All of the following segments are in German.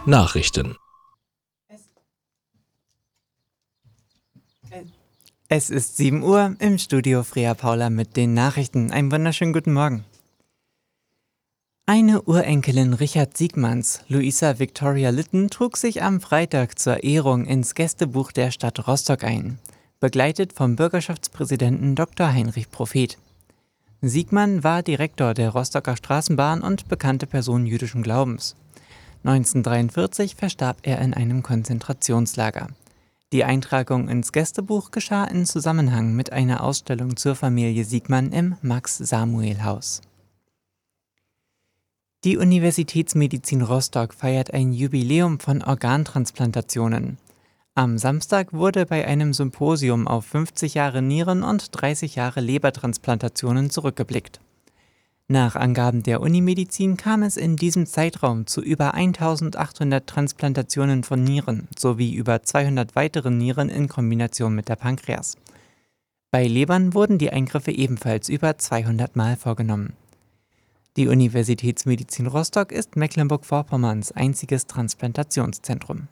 Nachrichten. Es ist 7 Uhr, im Studio Freya Paula mit den Nachrichten. Einen wunderschönen guten Morgen. Eine Urenkelin Richard Siegmanns, Luisa Victoria Lytton, trug sich am Freitag zur Ehrung ins Gästebuch der Stadt Rostock ein, begleitet vom Bürgerschaftspräsidenten Dr. Heinrich Prophet. Siegmann war Direktor der Rostocker Straßenbahn und bekannte Person jüdischen Glaubens. 1943 verstarb er in einem Konzentrationslager. Die Eintragung ins Gästebuch geschah in Zusammenhang mit einer Ausstellung zur Familie Siegmann im Max-Samuel-Haus. Die Universitätsmedizin Rostock feiert ein Jubiläum von Organtransplantationen. Am Samstag wurde bei einem Symposium auf 50 Jahre Nieren- und 30 Jahre Lebertransplantationen zurückgeblickt. Nach Angaben der Unimedizin kam es in diesem Zeitraum zu über 1800 Transplantationen von Nieren sowie über 200 weiteren Nieren in Kombination mit der Pankreas. Bei Lebern wurden die Eingriffe ebenfalls über 200 Mal vorgenommen. Die Universitätsmedizin Rostock ist Mecklenburg-Vorpommerns einziges Transplantationszentrum.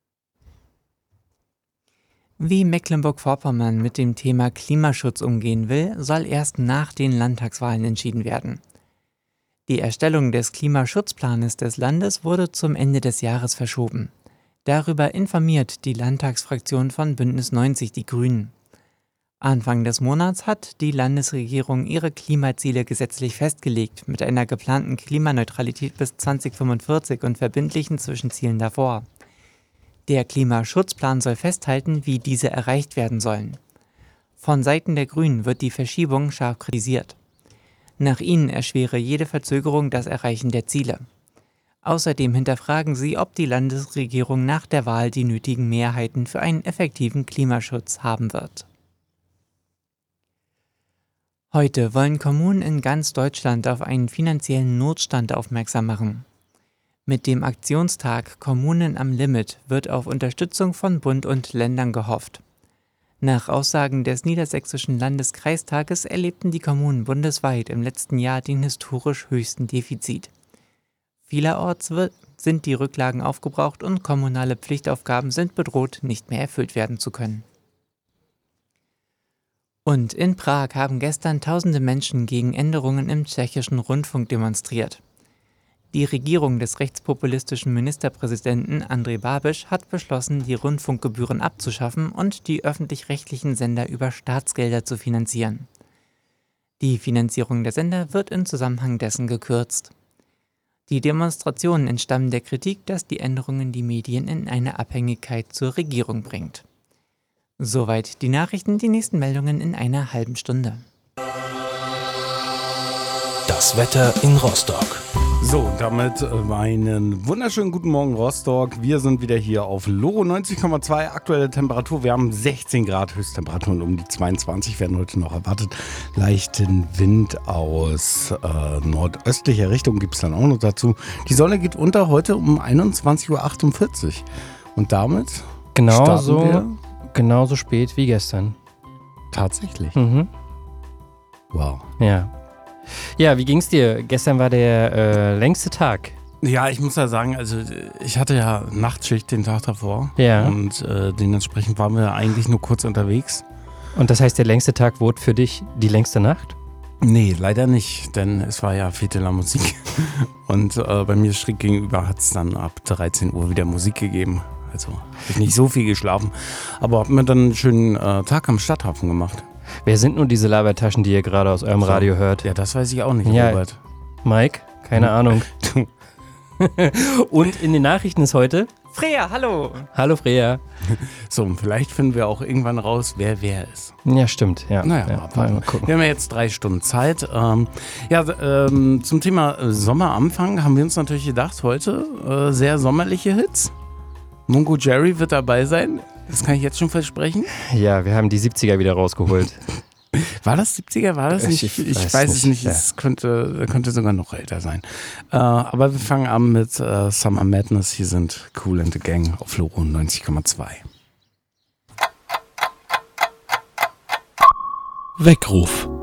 Wie Mecklenburg-Vorpommern mit dem Thema Klimaschutz umgehen will, soll erst nach den Landtagswahlen entschieden werden. Die Erstellung des Klimaschutzplanes des Landes wurde zum Ende des Jahres verschoben. Darüber informiert die Landtagsfraktion von Bündnis 90 Die Grünen. Anfang des Monats hat die Landesregierung ihre Klimaziele gesetzlich festgelegt, mit einer geplanten Klimaneutralität bis 2045 und verbindlichen Zwischenzielen davor. Der Klimaschutzplan soll festhalten, wie diese erreicht werden sollen. Von Seiten der Grünen wird die Verschiebung scharf kritisiert. Nach ihnen erschwere jede Verzögerung das Erreichen der Ziele. Außerdem hinterfragen sie, ob die Landesregierung nach der Wahl die nötigen Mehrheiten für einen effektiven Klimaschutz haben wird. Heute wollen Kommunen in ganz Deutschland auf einen finanziellen Notstand aufmerksam machen. Mit dem Aktionstag Kommunen am Limit wird auf Unterstützung von Bund und Ländern gehofft. Nach Aussagen des Niedersächsischen Landeskreistages erlebten die Kommunen bundesweit im letzten Jahr den historisch höchsten Defizit. Vielerorts sind die Rücklagen aufgebraucht und kommunale Pflichtaufgaben sind bedroht, nicht mehr erfüllt werden zu können. Und in Prag haben gestern tausende Menschen gegen Änderungen im tschechischen Rundfunk demonstriert. Die Regierung des rechtspopulistischen Ministerpräsidenten Andrej Babiš hat beschlossen, die Rundfunkgebühren abzuschaffen und die öffentlich-rechtlichen Sender über Staatsgelder zu finanzieren. Die Finanzierung der Sender wird im Zusammenhang dessen gekürzt. Die Demonstrationen entstammen der Kritik, dass die Änderungen die Medien in eine Abhängigkeit zur Regierung bringt. Soweit die Nachrichten, die nächsten Meldungen in einer halben Stunde. Das Wetter in Rostock. So, damit einen wunderschönen guten Morgen Rostock. Wir sind wieder hier auf Loro 90,2. Aktuelle Temperatur, wir haben 16 Grad, Höchsttemperaturen um die 22 werden heute noch erwartet. Leichten Wind aus nordöstlicher Richtung gibt es dann auch noch dazu. Die Sonne geht unter heute um 21.48 Uhr. Und damit genauso spät wie gestern. Tatsächlich? Mhm. Wow. Ja, wie ging's dir? Gestern war der längste Tag. Ja, ich muss ja sagen, also ich hatte ja Nachtschicht den Tag davor. Ja. Und dementsprechend waren wir eigentlich nur kurz unterwegs. Und das heißt, der längste Tag wurde für dich die längste Nacht? Nee, leider nicht, denn es war ja Fete la Musik. Und bei mir schräg gegenüber hat es dann ab 13 Uhr wieder Musik gegeben. Also habe ich nicht so viel geschlafen, aber habe mir dann einen schönen Tag am Stadthafen gemacht. Wer sind nun diese Labertaschen, die ihr gerade aus eurem Radio hört? Ja, das weiß ich auch nicht, Ja, Robert. Mike? Keine Ahnung. Und in den Nachrichten ist heute... Freya, hallo! Hallo Freya. So, und vielleicht finden wir auch irgendwann raus, wer ist. Ja, stimmt. Ja. Naja, mal gucken. Wir haben ja jetzt 3 Stunden Zeit. Zum Thema Sommeranfang haben wir uns natürlich gedacht, heute sehr sommerliche Hits. Mungo Jerry wird dabei sein. Das kann ich jetzt schon versprechen. Ja, wir haben die 70er wieder rausgeholt. War das 70er? War das nicht? Ich weiß es nicht. Ja. Es könnte sogar noch älter sein. Aber wir fangen an mit Summer Madness. Hier sind Kool and the Gang auf Loro 90,2. Weckruf.